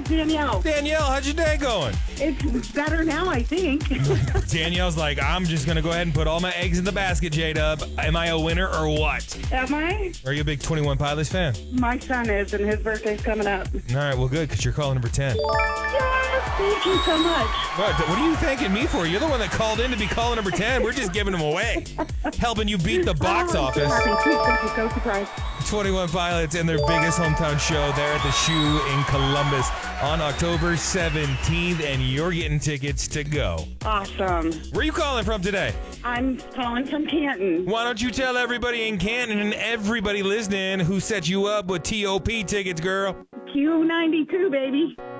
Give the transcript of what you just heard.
is Danielle. Danielle, how's your day going? It's better now, I think. Danielle's like, I'm just going to go ahead and put all my eggs in the basket, J-Dub. Am I a winner or what? Am I? Are you a big 21 Pilots fan? My son is, and his birthday's coming up. All right, well, good, because you're calling number 10. Yes, thank you so much. What are you thanking me for? You're the one that called in to be caller number 10. We're just giving them away. Helping you beat the box office. Thank you. So surprised. 21 Pilots and their biggest hometown show there at the Shoe in Columbus on October 17th, and you're getting tickets to go. Awesome. Where are you calling from today? I'm calling from Canton. Why don't you tell everybody in Canton and everybody listening who set you up with TOP tickets, girl? Q92, baby.